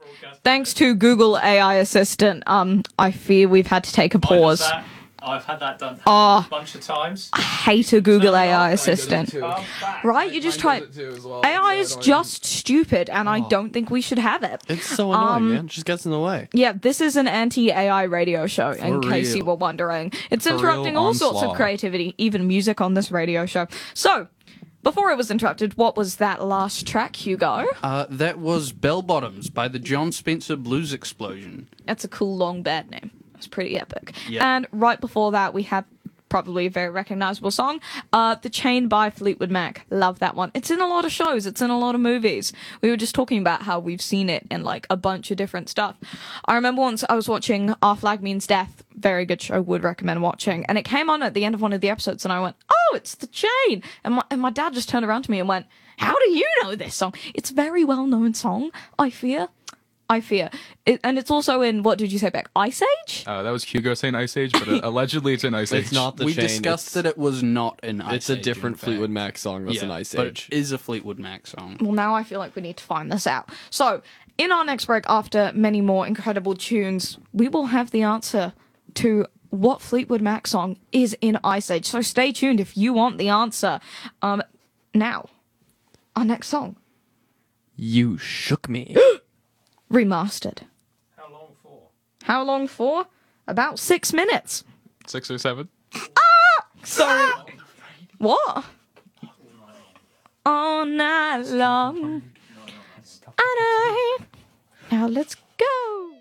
Thanks to Google AI Assistant, I fear we've had to take a pause. I've had that done a bunch of times. I hate a Google AI Assistant. Right? You just try. Well, AI is just stupid, and I don't think we should have it. It's so annoying, man. It just gets in the way. Yeah, this is an anti-AI radio show, in For case real. you were wondering. It's For interrupting real all sorts of onslaught. creativity, even music on this radio show. So, before it was interrupted, what was that last track, Hugo? That was Bell Bottoms by the John Spencer Blues Explosion. That's a cool, long, bad name. It's pretty epic. Yeah. And right before that, we had probably a very recognizable song, The Chain by Fleetwood Mac. Love that one. It's in a lot of shows. It's in a lot of movies. We were just talking about how we've seen it in, like, a bunch of different stuff. I remember once I was watching Our Flag Means Death. Very good show. Would recommend watching. And it came on at the end of one of the episodes, and I went, oh, it's The Chain. And my dad just turned around to me and went, how do you know this song? It's a very well-known song, I fear. And it's also in, what did you say back? Ice Age? That was Hugo saying Ice Age, but allegedly it's in Ice Age. It's not the We chain. discussed that it was not an Ice It's a Age, different in fact. Fleetwood Mac song that's Yeah, an Ice but Age. it is a Fleetwood Mac song. Well, now I feel like we need to find this out. So, in our next break, after many more incredible tunes, we will have the answer to what Fleetwood Mac song is in Ice Age. So stay tuned if you want the answer. Now, our next song, You shook me. remastered. How long for? About 6 minutes. 6 or 7. Sorry. What? All night long. Now let's go.